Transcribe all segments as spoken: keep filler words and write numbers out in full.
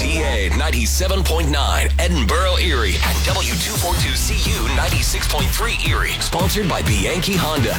B A ninety-seven point nine, Edinburgh, Erie, and W two forty-two C U ninety-six point three Erie. Sponsored by Bianchi Honda.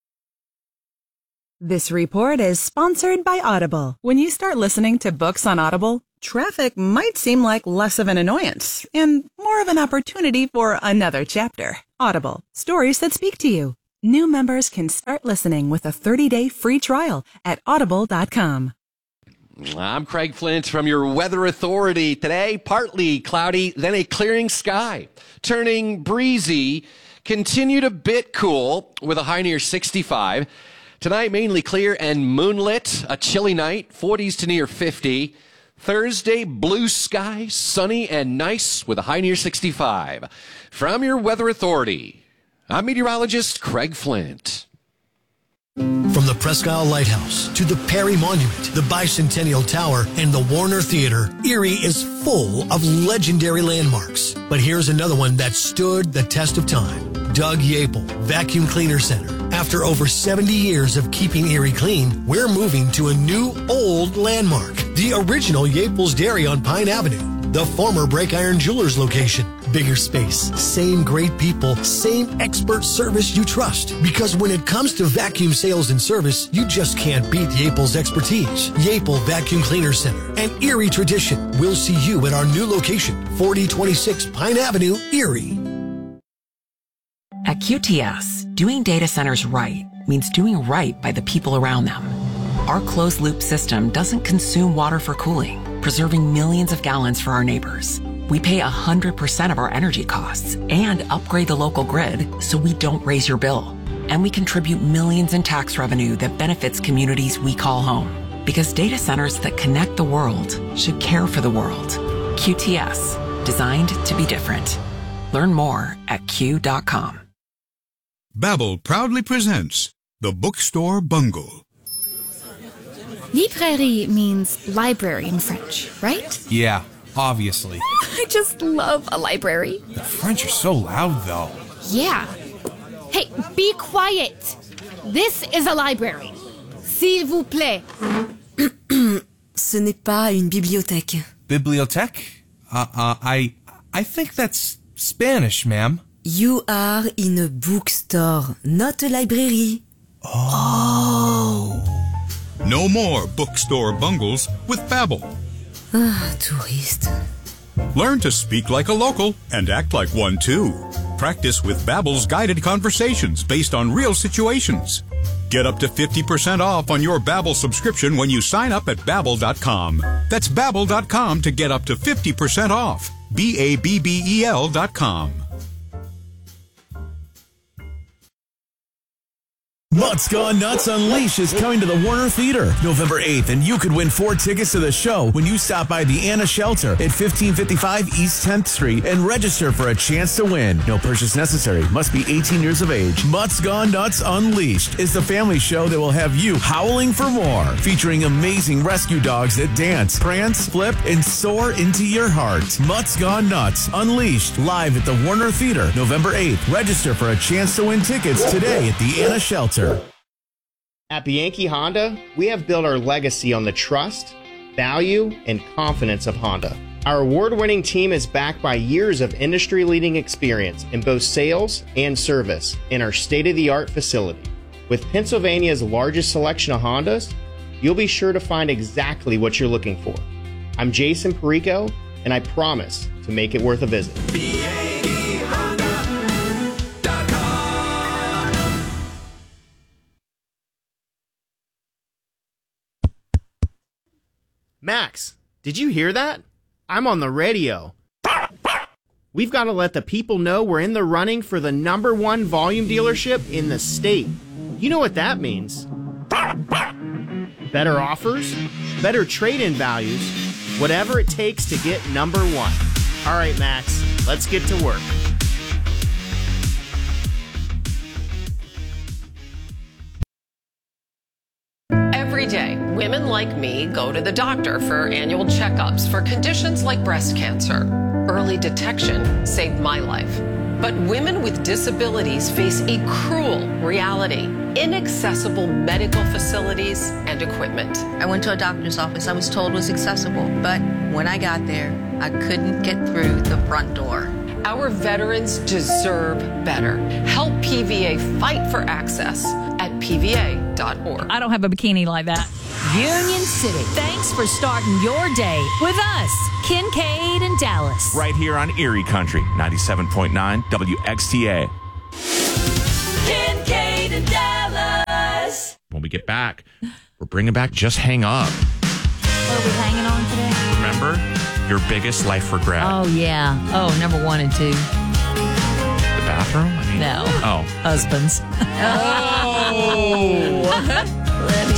This report is sponsored by Audible. When you start listening to books on Audible, traffic might seem like less of an annoyance and more of an opportunity for another chapter. Audible, stories that speak to you. New members can start listening with a thirty-day free trial at audible dot com. I'm Craig Flint from your Weather Authority. Today, partly cloudy, then a clearing sky. Turning breezy, continued a bit cool with a high near sixty-five. Tonight, mainly clear and moonlit, a chilly night, forties to near fifty. Thursday, blue sky, sunny and nice with a high near sixty-five. From your Weather Authority, I'm meteorologist Craig Flint. From the Presque Isle Lighthouse to the Perry Monument, the Bicentennial Tower, and the Warner Theater, Erie is full of legendary landmarks. But here's another one that stood the test of time. Doug Yapel, Vacuum Cleaner Center. After over seventy years of keeping Erie clean, we're moving to a new old landmark. The original Yapel's Dairy on Pine Avenue. The former Break Iron Jewelers location. Bigger space, same great people, same expert service you trust. Because when it comes to vacuum sales and service, you just can't beat Yapel's expertise. Yapel Vacuum Cleaner Center, an Erie tradition. We'll see you at our new location, forty twenty-six Pine Avenue, Erie. At Q T S, doing data centers right means doing right by the people around them. Our closed-loop system doesn't consume water for cooling, preserving millions of gallons for our neighbors. We pay one hundred percent of our energy costs and upgrade the local grid so we don't raise your bill. And we contribute millions in tax revenue that benefits communities we call home. Because data centers that connect the world should care for the world. Q T S, designed to be different. Learn more at Q dot com. Babbel proudly presents The Bookstore Bungle. Librairie means library in French, right? Yeah, obviously. I just love a library. The French are so loud, though. Yeah. Hey, be quiet. This is a library. S'il vous plaît. Ce n'est pas une bibliothèque. Bibliothèque? Uh, uh, I, I think that's Spanish, ma'am. You are in a bookstore, not a library. Oh. No more bookstore bungles with Babbel. Ah, touriste. Learn to speak like a local and act like one too. Practice with Babbel's guided conversations based on real situations. Get up to fifty percent off on your Babbel subscription when you sign up at babbel dot com. That's babbel dot com to get up to fifty percent off. B A B B E L dot com. Mutts Gone Nuts Unleashed is coming to the Warner Theater November eighth, and you could win four tickets to the show when you stop by the Anna Shelter at fifteen fifty-five East tenth Street and register for a chance to win. No purchase necessary. Must be eighteen years of age. Mutts Gone Nuts Unleashed is the family show that will have you howling for more, featuring amazing rescue dogs that dance, prance, flip, and soar into your heart. Mutts Gone Nuts Unleashed, live at the Warner Theater November eighth. Register for a chance to win tickets today at the Anna Shelter. At Bianchi Honda, we have built our legacy on the trust, value, and confidence of Honda. Our award-winning team is backed by years of industry-leading experience in both sales and service in our state-of-the-art facility. With Pennsylvania's largest selection of Hondas, you'll be sure to find exactly what you're looking for. I'm Jason Perico, and I promise to make it worth a visit. Max, did you hear that? I'm on the radio. We've got to let the people know we're in the running for the number one volume dealership in the state. You know what that means. Better offers, better trade-in values, whatever it takes to get number one. All right, Max, let's get to work. Every day, women like me go to the doctor for annual checkups for conditions like breast cancer. Early detection saved my life. But women with disabilities face a cruel reality. inaccessible medical facilities and equipment. I went to a doctor's office I was told was accessible, but when I got there, I couldn't get through the front door. Our veterans deserve better. Help P V A fight for access at P V A dot org. I don't have a bikini like that. Union City. Thanks for starting your day with us, Kincaid and Dallas. Right here on Erie Country, ninety-seven point nine W X T A. Kincaid and Dallas. When we get back, we're bringing back Just Hang Up. What are we hanging on today? Remember your biggest life regret? Oh, yeah. Oh, number one and two. The bathroom? I mean, no. Oh. Husbands. Oh.